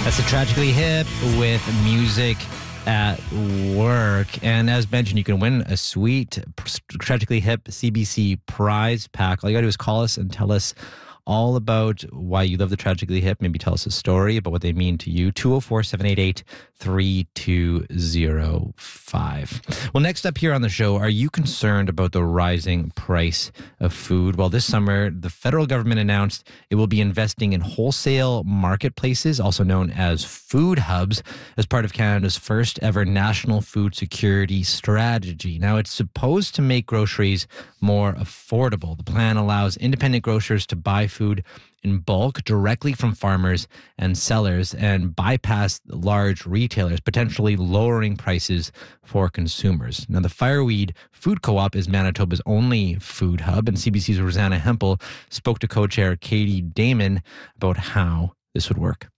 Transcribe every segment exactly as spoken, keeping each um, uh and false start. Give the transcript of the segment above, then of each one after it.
That's a Tragically Hip with music at work. And as mentioned, you can win a sweet Tragically Hip C B C prize pack. All you gotta do is call us and tell us all about why you love the Tragically Hip. Maybe tell us a story about what they mean to you. two oh four, seven eight eight, three two oh five. Well, next up here on the show, are you concerned about the rising price of food? Well, this summer, the federal government announced it will be investing in wholesale marketplaces, also known as food hubs, as part of Canada's first ever national food security strategy. Now, it's supposed to make groceries more affordable. The plan allows independent grocers to buy food in bulk directly from farmers and sellers and bypass large retailers, potentially lowering prices for consumers. Now, the Fireweed Food Co-op is Manitoba's only food hub, and C B C's Rosanna Hempel spoke to co-chair Katie Damon about how this would work.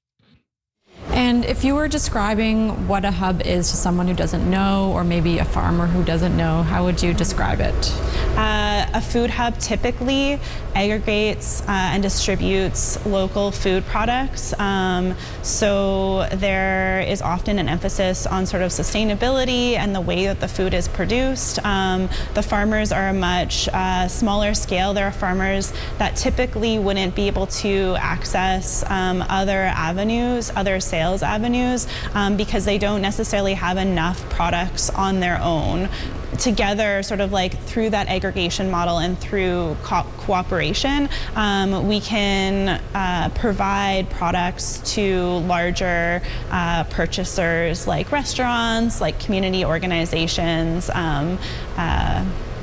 And if you were describing what a hub is to someone who doesn't know, or maybe a farmer who doesn't know, how would you describe it? Uh, a food hub typically aggregates uh, and distributes local food products. Um, so there is often an emphasis on sort of sustainability and the way that the food is produced. Um, the farmers are a much uh, smaller scale. There are farmers that typically wouldn't be able to access um, other avenues, other sales avenues, um, because they don't necessarily have enough products on their own. Together, sort of like through that aggregation model and through co- cooperation, um, we can uh, provide products to larger uh, purchasers like restaurants, like community organizations, um, uh,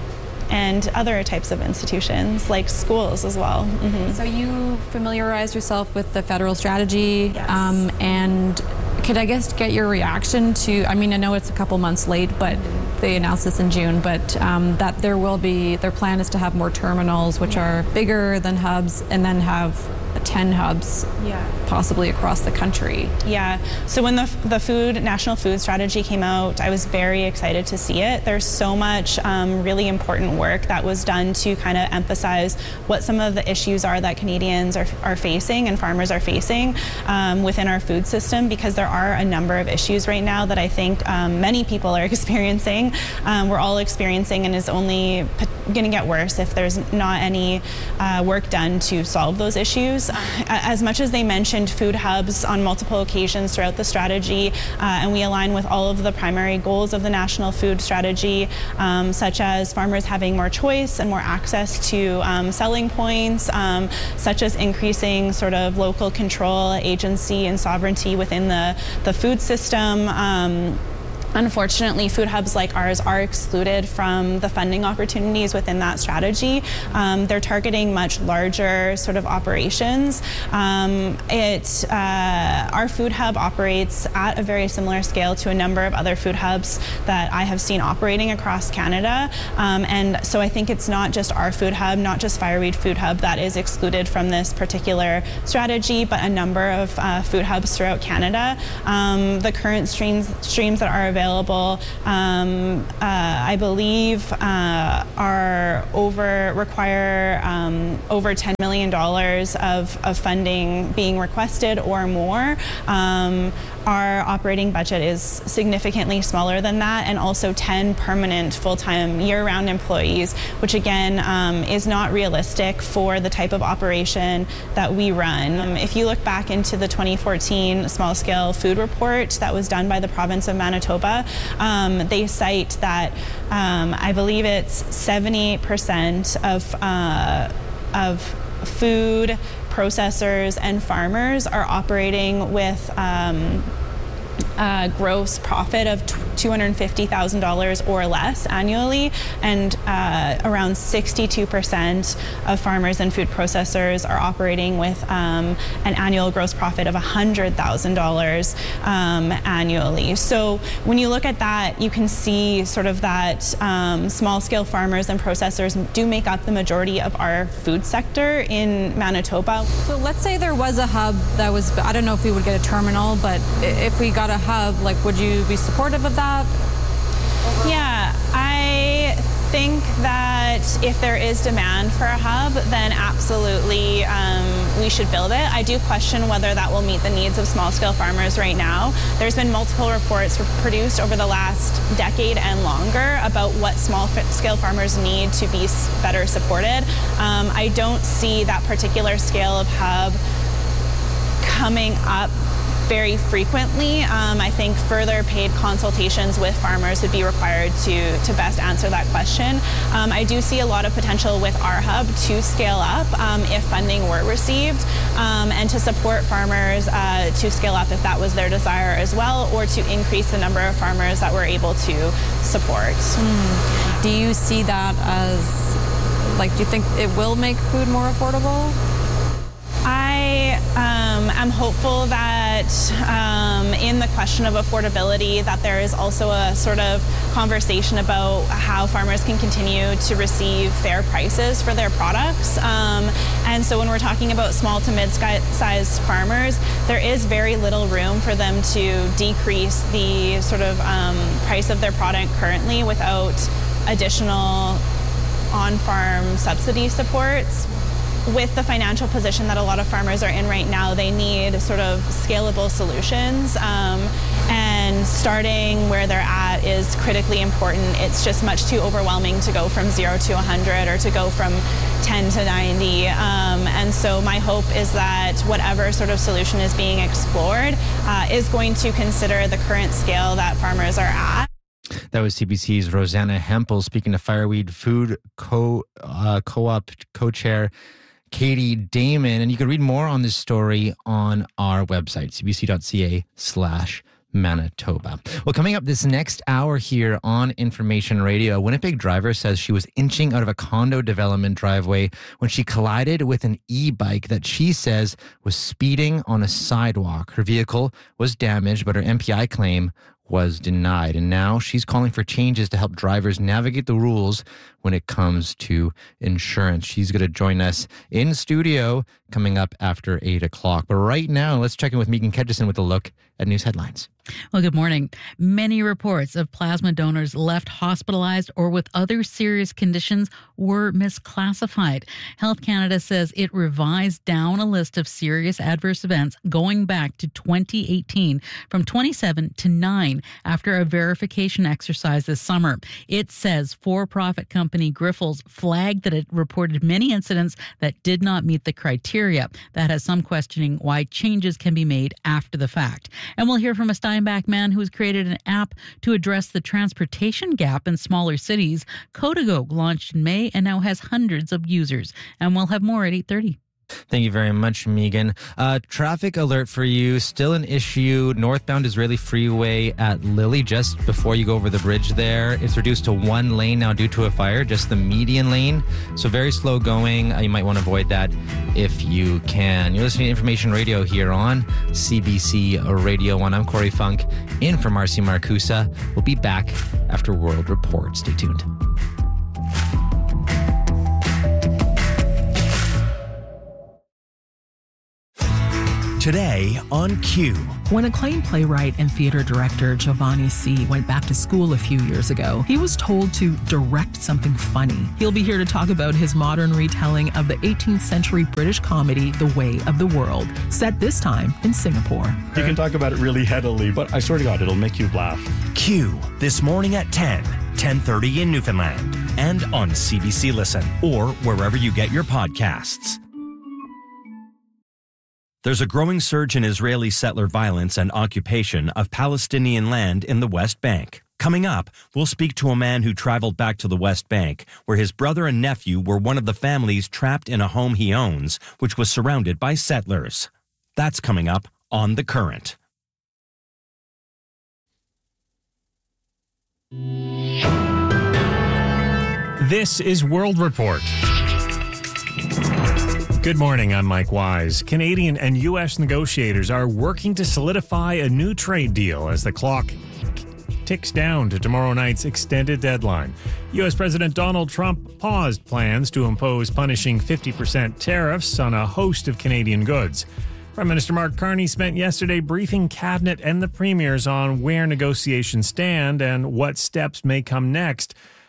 and other types of institutions like schools as well. Mm-hmm. So you familiarize yourself with the federal strategy, yes. um, and could I guess get your reaction to, I mean, I know it's a couple months late, but they announced this in June, but um, that there will be, their plan is to have more terminals, which yeah. are bigger than hubs, and then have ten hubs yeah. possibly across the country. Yeah, so when the the food national food strategy came out, I was very excited to see it. There's so much um, really important work that was done to kind of emphasize what some of the issues are that Canadians are, are facing and farmers are facing um, within our food system, because there are a number of issues right now that I think um, many people are experiencing. Um, we're all experiencing, and is only p- going to get worse if there's not any uh, work done to solve those issues. As much as they mentioned food hubs on multiple occasions throughout the strategy, uh, and we align with all of the primary goals of the national food strategy, um, such as farmers having more choice and more access to um, selling points, um, such as increasing sort of local control, agency, and sovereignty within the, the food system. Um, Unfortunately, food hubs like ours are excluded from the funding opportunities within that strategy. Um, they're targeting much larger sort of operations. Um, it, uh, our food hub operates at a very similar scale to a number of other food hubs that I have seen operating across Canada. Um, and so I think it's not just our food hub, not just Fireweed Food Hub that is excluded from this particular strategy, but a number of uh, food hubs throughout Canada. Um, the current streams, streams that are available Available, um, uh, I believe, uh, are over require um, over ten million dollars of, of funding being requested or more. Um, our operating budget is significantly smaller than that, and also ten permanent full-time year-round employees, which again um, is not realistic for the type of operation that we run. Um, if you look back into the twenty fourteen small-scale food report that was done by the province of Manitoba, um, they cite that um, I believe it's seventy-eight percent of uh, of food processors and farmers are operating with um, a gross profit of two hundred fifty thousand dollars or less annually, and uh, around sixty-two percent of farmers and food processors are operating with um, an annual gross profit of one hundred thousand dollars um, annually. So when you look at that, you can see sort of that um, small-scale farmers and processors do make up the majority of our food sector in Manitoba. So let's say there was a hub that was, I don't know if we would get a terminal, but if we got a hub, like, would you be supportive of that? Yeah, I think that if there is demand for a hub, then absolutely um, we should build it. I do question whether that will meet the needs of small-scale farmers right now. There's been multiple reports produced over the last decade and longer about what small-scale farmers need to be better supported. Um, I don't see that particular scale of hub coming up very frequently. Um, I think further paid consultations with farmers would be required to, to best answer that question. Um, I do see a lot of potential with our hub to scale up um, if funding were received um, and to support farmers uh, to scale up if that was their desire as well, or to increase the number of farmers that we're able to support. Mm. Do you see that as, like, do you think it will make food more affordable? I um, am hopeful that um, in the question of affordability, that there is also a sort of conversation about how farmers can continue to receive fair prices for their products. Um, and so when we're talking about small to mid-sized farmers, there is very little room for them to decrease the sort of um, price of their product currently without additional on-farm subsidy supports. With the financial position that a lot of farmers are in right now, they need sort of scalable solutions, um, and starting where they're at is critically important. It's just much too overwhelming to go from zero to one hundred or to go from ten to ninety. Um, and so my hope is that whatever sort of solution is being explored uh, is going to consider the current scale that farmers are at. That was C B C's Rosanna Hempel speaking to Fireweed Food Co uh, Co-op co-chair Katie Damon. And you can read more on this story on our website, cbc.ca slash Manitoba. Well, coming up this next hour here on Information Radio, a Winnipeg driver says she was inching out of a condo development driveway when she collided with an e-bike that she says was speeding on a sidewalk. Her vehicle was damaged, but her M P I claim was denied. And now she's calling for changes to help drivers navigate the rules when it comes to insurance. She's going to join us in studio coming up after eight o'clock. But right now, let's check in with Megan Ketchison with a look at news headlines. Well, good morning. Many reports of plasma donors left hospitalized or with other serious conditions were misclassified. Health Canada says it revised down a list of serious adverse events going back to twenty eighteen from twenty-seven to nine after a verification exercise this summer. It says for-profit company Grifols flagged that it reported many incidents that did not meet the criteria. That has some questioning why changes can be made after the fact. And we'll hear from a Steinbach man who has created an app to address the transportation gap in smaller cities. Codago launched in May and now has hundreds of users. And we'll have more at eight thirty. Thank you very much, Megan. Uh, traffic alert for you. Still an issue. Northbound Israeli Freeway at Lily, just before you go over the bridge there. It's reduced to one lane now due to a fire, just the median lane. So very slow going. Uh, you might want to avoid that if you can. You're listening to Information Radio here on C B C Radio one. I'm Corey Funk, in for Marcy Marcusa. We'll be back after World Report. Stay tuned. Today on Q. When acclaimed playwright and theater director Giovanni C. went back to school a few years ago, he was told to direct something funny. He'll be here to talk about his modern retelling of the eighteenth century British comedy The Way of the World, set this time in Singapore. You can talk about it really headily, but I swear to God, it'll make you laugh. Q, this morning at ten, ten thirty in Newfoundland, and on C B C Listen, or wherever you get your podcasts. There's a growing surge in Israeli settler violence and occupation of Palestinian land in the West Bank. Coming up, we'll speak to a man who traveled back to the West Bank, where his brother and nephew were one of the families trapped in a home he owns, which was surrounded by settlers. That's coming up on The Current. This is World Report. Good morning, I'm Mike Wise. Canadian and U S negotiators are working to solidify a new trade deal as the clock ticks down to tomorrow night's extended deadline. U S President Donald Trump paused plans to impose punishing fifty percent tariffs on a host of Canadian goods. Prime Minister Mark Carney spent yesterday briefing Cabinet and the Premiers on where negotiations stand and what steps may come next.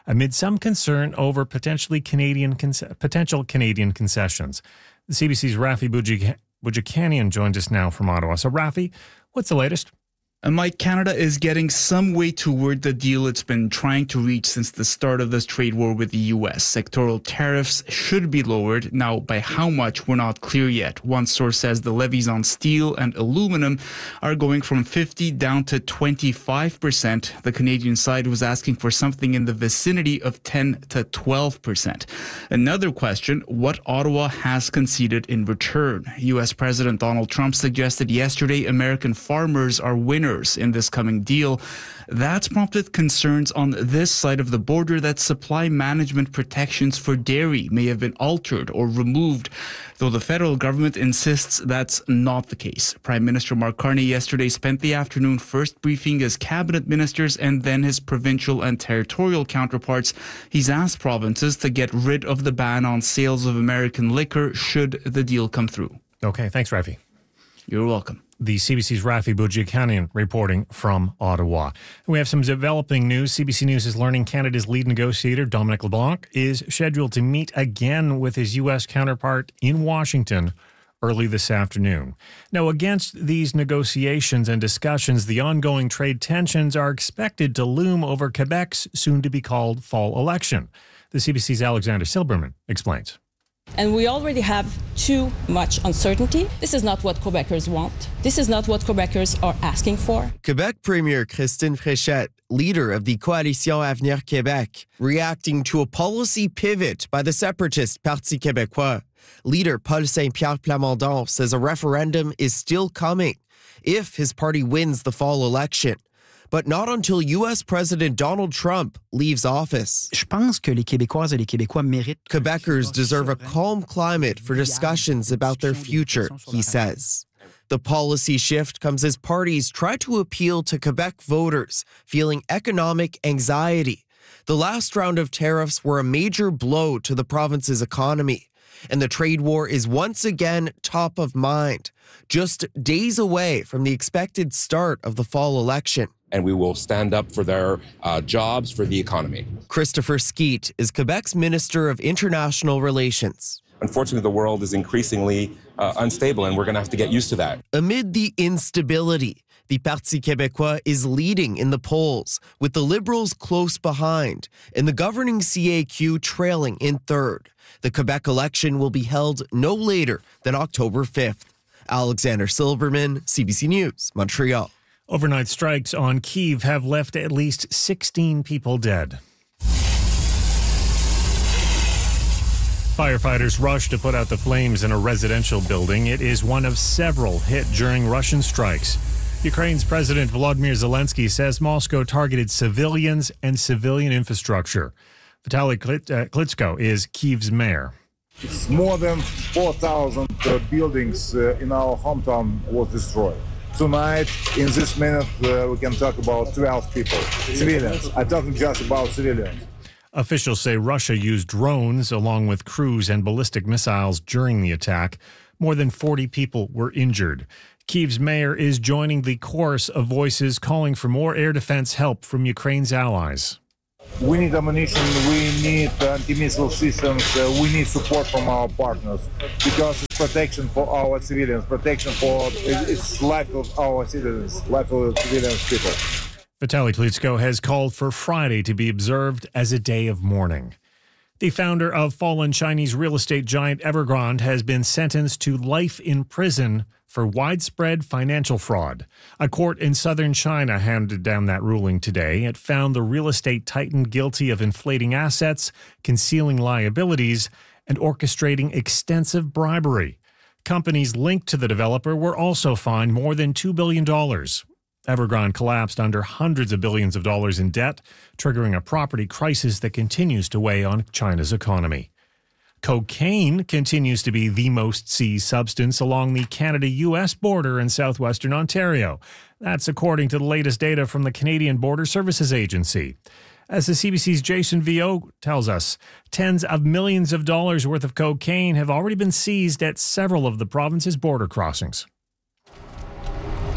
amid some concern over potentially Canadian potential Canadian concessions. The C B C's Rafi Boudjikanian joins us now from Ottawa. So, Rafi, what's the latest? And Mike, Canada is getting some way toward the deal it's been trying to reach since the start of this trade war with the U S. Sectoral tariffs should be lowered. Now, by how much, we're not clear yet. One source says the levies on steel and aluminum are going from fifty down to twenty-five percent. The Canadian side was asking for something in the vicinity of ten to twelve percent. Another question, what Ottawa has conceded in return. U S President Donald Trump suggested yesterday American farmers are winners in this coming deal. That's prompted concerns on this side of the border that supply management protections for dairy may have been altered or removed, though the federal government insists that's not the case. Prime Minister Mark Carney yesterday spent the afternoon first briefing his cabinet ministers and then his provincial and territorial counterparts. He's asked provinces to get rid of the ban on sales of American liquor should the deal come through. Okay, thanks, Rafi. You're welcome. The C B C's Rafi Boudjikanian reporting from Ottawa. We have some developing news. C B C News is learning Canada's lead negotiator, Dominic LeBlanc, is scheduled to meet again with his U S counterpart in Washington early this afternoon. Now, against these negotiations and discussions, the ongoing trade tensions are expected to loom over Quebec's soon-to-be-called fall election. The C B C's Alexander Silberman explains. And we already have too much uncertainty. This is not what Quebecers want. This is not what Quebecers are asking for. Quebec Premier Christine Fréchette, leader of the Coalition Avenir Québec, reacting to a policy pivot by the separatist Parti Québécois. Leader Paul Saint-Pierre Plamondon says a referendum is still coming if his party wins the fall election, but not until U S President Donald Trump leaves office. Je pense que les Québécoises et les Québécois méritent. Quebecers deserve a calm climate for discussions about their future, he says. The policy shift comes as parties try to appeal to Quebec voters feeling economic anxiety. The last round of tariffs were a major blow to the province's economy, and the trade war is once again top of mind, just days away from the expected start of the fall election. And we will stand up for their uh, jobs, for the economy. Christopher Skeet is Quebec's Minister of International Relations. Unfortunately, the world is increasingly uh, unstable, and we're going to have to get used to that. Amid the instability, the Parti Québécois is leading in the polls, with the Liberals close behind, and the governing C A Q trailing in third. The Quebec election will be held no later than October fifth. Alexander Silberman, C B C News, Montreal. Overnight strikes on Kyiv have left at least sixteen people dead. Firefighters rushed to put out the flames in a residential building. It is one of several hit during Russian strikes. Ukraine's President Volodymyr Zelensky says Moscow targeted civilians and civilian infrastructure. Vitaly Klitschko is Kyiv's mayor. It's more than four thousand uh, buildings uh, in our hometown was destroyed. Tonight, in this minute, uh, we can talk about twelve people, civilians. I'm talking just about civilians. Officials say Russia used drones along with cruise and ballistic missiles during the attack. More than forty people were injured. Kyiv's mayor is joining the chorus of voices calling for more air defense help from Ukraine's allies. We need ammunition, we need anti-missile systems, uh, we need support from our partners because it's protection for our civilians, protection for it's life of our citizens, life of civilians people. Vitaly Klitschko has called for Friday to be observed as a day of mourning. The founder of fallen Chinese real estate giant Evergrande has been sentenced to life in prison for widespread financial fraud. A court in southern China handed down that ruling today. It found the real estate titan guilty of inflating assets, concealing liabilities, and orchestrating extensive bribery. Companies linked to the developer were also fined more than two billion dollars. Evergrande collapsed under hundreds of billions of dollars in debt, triggering a property crisis that continues to weigh on China's economy. Cocaine continues to be the most seized substance along the Canada-U S border in southwestern Ontario. That's according to the latest data from the Canadian Border Services Agency. As the C B C's Jason Vio tells us, tens of millions of dollars worth of cocaine have already been seized at several of the province's border crossings.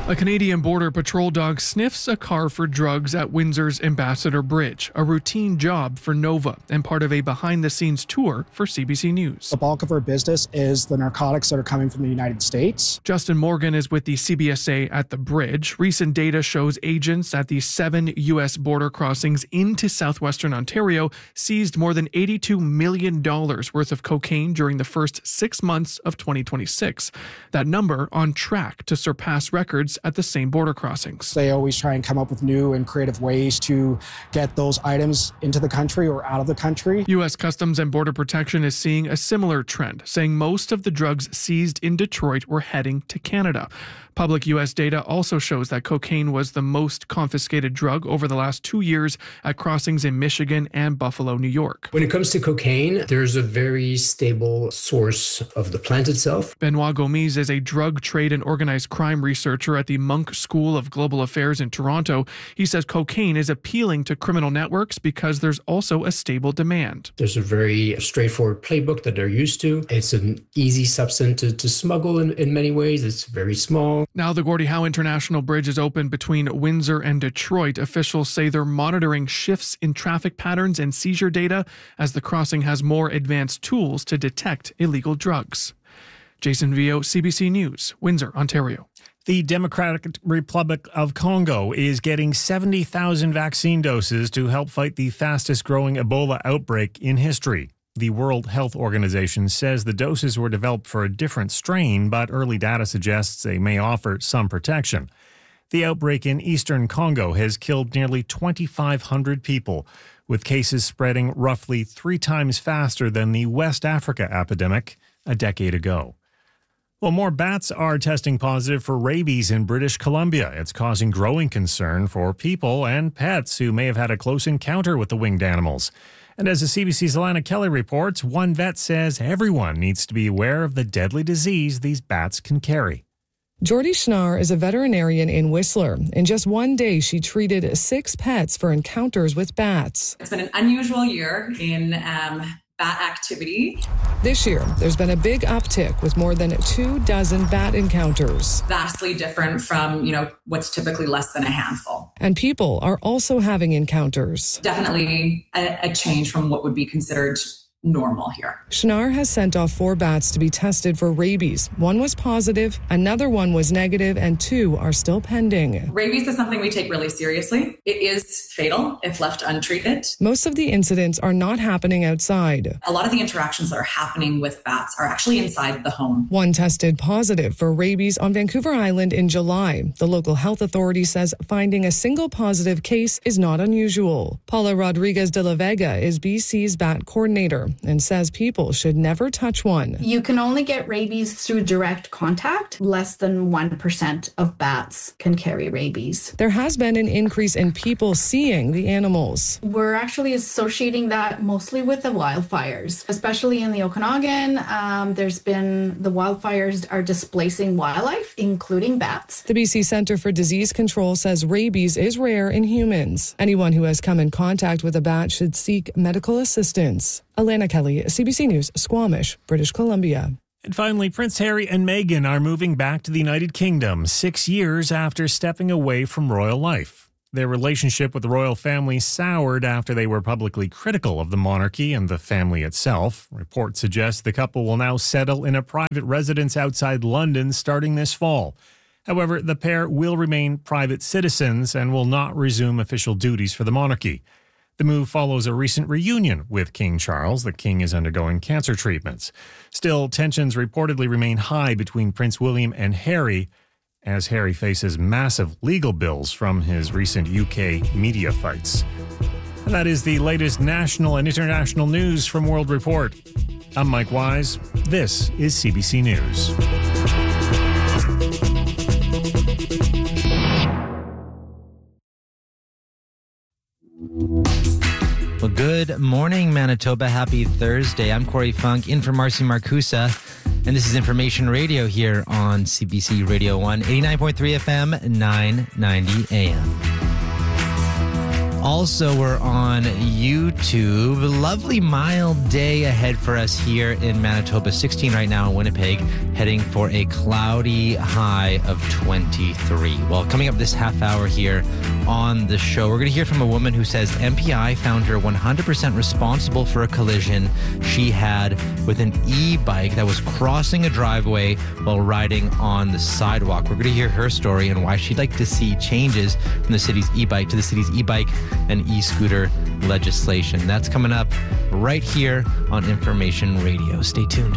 A Canadian Border Patrol dog sniffs a car for drugs at Windsor's Ambassador Bridge, a routine job for Nova and part of a behind-the-scenes tour for C B C News. The bulk of our business is the narcotics that are coming from the United States. Justin Morgan is with the C B S A at the bridge. Recent data shows agents at the seven U S border crossings into southwestern Ontario seized more than eighty-two million dollars worth of cocaine during the first six months of twenty twenty-six. That number on track to surpass records at the same border crossings. They always try and come up with new and creative ways to get those items into the country or out of the country. U S Customs and Border Protection is seeing a similar trend, saying most of the drugs seized in Detroit were heading to Canada. Public U S data also shows that cocaine was the most confiscated drug over the last two years at crossings in Michigan and Buffalo, New York. When it comes to cocaine, there's a very stable source of the plant itself. Benoit Gomes is a drug trade and organized crime researcher at the Munk School of Global Affairs in Toronto. He says cocaine is appealing to criminal networks because there's also a stable demand. There's a very straightforward playbook that they're used to. It's an easy substance to, to smuggle in, in many ways. It's very small. Now the Gordie Howe International Bridge is open between Windsor and Detroit. Officials say they're monitoring shifts in traffic patterns and seizure data as the crossing has more advanced tools to detect illegal drugs. Jason Vio, C B C News, Windsor, Ontario. The Democratic Republic of Congo is getting seventy thousand vaccine doses to help fight the fastest growing Ebola outbreak in history. The World Health Organization says the doses were developed for a different strain, but early data suggests they may offer some protection. The outbreak in eastern Congo has killed nearly twenty-five hundred people, with cases spreading roughly three times faster than the West Africa epidemic a decade ago. Well, more bats are testing positive for rabies in British Columbia. It's causing growing concern for people and pets who may have had a close encounter with the winged animals. And as the C B C's Alana Kelly reports, one vet says everyone needs to be aware of the deadly disease these bats can carry. Jordy Schnarr is a veterinarian in Whistler. In just one day, she treated six pets for encounters with bats. It's been an unusual year in um, bat activity. This year, there's been a big uptick with more than two dozen bat encounters. Vastly different from, you know, what's typically less than a handful. And people are also having encounters. Definitely a, a change from what would be considered normal here. Schnarr has sent off four bats to be tested for rabies. One was positive, another one was negative, and two are still pending. Rabies is something we take really seriously. It is fatal if left untreated. Most of the incidents are not happening outside. A lot of the interactions that are happening with bats are actually inside the home. One tested positive for rabies on Vancouver Island in July. The local health authority says finding a single positive case is not unusual. Paula Rodriguez de la Vega is B C's bat coordinator and says people should never touch one. You can only get rabies through direct contact. Less than one percent of bats can carry rabies. There has been an increase in people seeing the animals. We're actually associating that mostly with the wildfires, especially in the Okanagan. Um, there's been the wildfires are displacing wildlife, including bats. The B C Centre for Disease Control says rabies is rare in humans. Anyone who has come in contact with a bat should seek medical assistance. Alana Kelly, C B C News, Squamish, British Columbia. And finally, Prince Harry and Meghan are moving back to the United Kingdom six years after stepping away from royal life. Their relationship with the royal family soured after they were publicly critical of the monarchy and the family itself. Reports suggest the couple will now settle in a private residence outside London starting this fall. However, the pair will remain private citizens and will not resume official duties for the monarchy. The move follows a recent reunion with King Charles. The king is undergoing cancer treatments. Still, tensions reportedly remain high between Prince William and Harry, as Harry faces massive legal bills from his recent U K media fights. And that is the latest national and international news from World Report. I'm Mike Wise. This is C B C News. Well, good morning, Manitoba. Happy Thursday. I'm Corey Funk, in for Marcy Marcusa, and this is Information Radio here on C B C Radio one, eighty-nine point three F M, nine ninety A M. Also, we're on YouTube. Lovely mild day ahead for us here in Manitoba. sixteen right now in Winnipeg, heading for a cloudy high of twenty-three. Well, coming up this half hour here on the show, we're going to hear from a woman who says M P I found her one hundred percent responsible for a collision she had with an e-bike that was crossing a driveway while riding on the sidewalk. We're going to hear her story and why she'd like to see changes from the city's e-bike to the city's e-bike and e-scooter legislation. That's coming up right here on Information Radio. Stay tuned.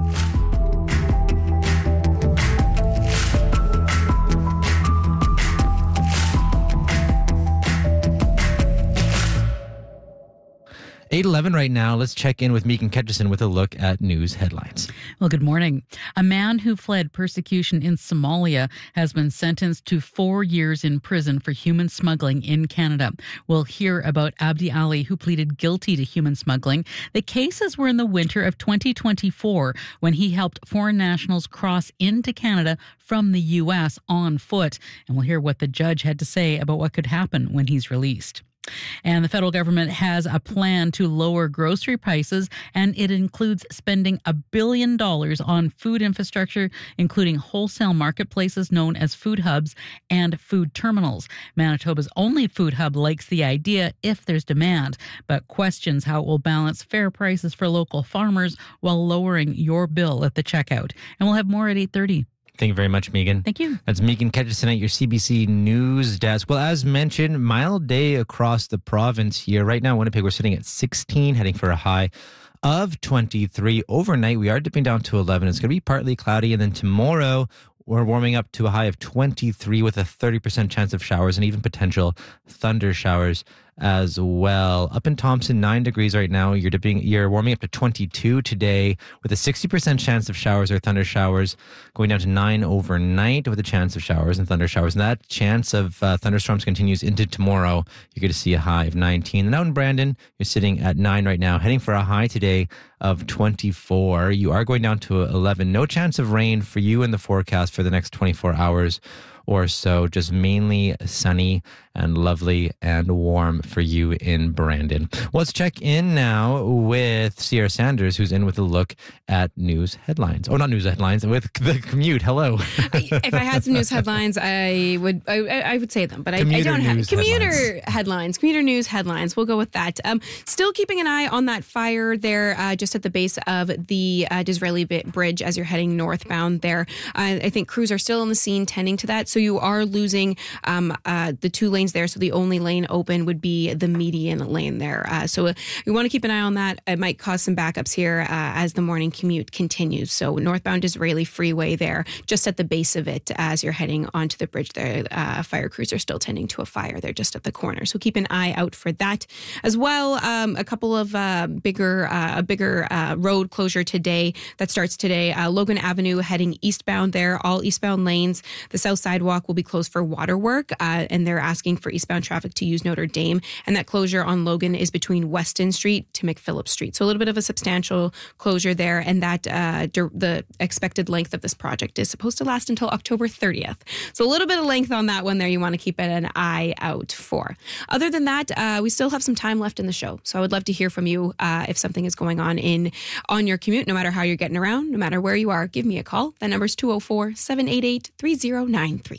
eight eleven right now. Let's check in with Megan Ketchison with a look at news headlines. Well, good morning. A man who fled persecution in Somalia has been sentenced to four years in prison for human smuggling in Canada. We'll hear about Abdi Ali, who pleaded guilty to human smuggling. The cases were in the winter of twenty twenty-four when he helped foreign nationals cross into Canada from the U S on foot. And we'll hear what the judge had to say about what could happen when he's released. And the federal government has a plan to lower grocery prices, and it includes spending a billion dollars on food infrastructure, including wholesale marketplaces known as food hubs and food terminals. Manitoba's only food hub likes the idea if there's demand, but questions how it will balance fair prices for local farmers while lowering your bill at the checkout. And we'll have more at eight thirty. Thank you very much, Megan. Thank you. That's Megan Ketchison at your C B C News desk. Well, as mentioned, mild day across the province here. Right now, Winnipeg, we're sitting at sixteen, heading for a high of twenty-three. Overnight, we are dipping down to eleven. It's going to be partly cloudy. And then tomorrow, we're warming up to a high of twenty-three with a thirty percent chance of showers and even potential thunder showers as well. Up in Thompson, nine degrees right now. You're dipping, you're warming up to twenty-two today with a sixty percent chance of showers or thunder showers, going down to nine overnight with a chance of showers and thunder showers. And that chance of uh, thunderstorms continues into tomorrow. You're going to see a high of nineteen. And out in Brandon, you're sitting at nine right now, heading for a high today of twenty-four. You are going down to eleven. No chance of rain for you in the forecast for the next twenty-four hours or so. Just mainly sunny and lovely and warm for you in Brandon. Let's check in now with Sierra Sanders, who's in with a look at news headlines. Oh, not news headlines, with the commute. Hello. If I had some news headlines, I would I, I would say them, but I, I don't have commuter headlines. headlines, commuter news headlines. We'll go with that. Um, still keeping an eye on that fire there, uh, just at the base of the uh, Disraeli Bridge as you're heading northbound there. Uh, I think crews are still on the scene tending to that, so you are losing um, uh, the two lanes there. So the only lane open would be the median lane there. Uh, so we want to keep an eye on that. It might cause some backups here uh, as the morning commute continues. So northbound Disraeli Freeway there, just at the base of it as you're heading onto the bridge there. Uh, fire crews are still tending to a fire there just at the corner. So keep an eye out for that as well. Um, a couple of uh, bigger, uh, a bigger uh, road closure today that starts today. Uh, Logan Avenue heading eastbound there, all eastbound lanes. The south sidewalk will be closed for water work, uh, and they're asking for eastbound traffic to use Notre Dame. And that closure on Logan is between Weston Street to McPhillips Street. So a little bit of a substantial closure there. And that uh, the expected length of this project is supposed to last until October thirtieth. So a little bit of length on that one there you want to keep an eye out for. Other than that, uh, we still have some time left in the show. So I would love to hear from you uh, if something is going on in on your commute, no matter how you're getting around, no matter where you are. Give me a call. That number is two oh four, seven eight eight, three oh nine three.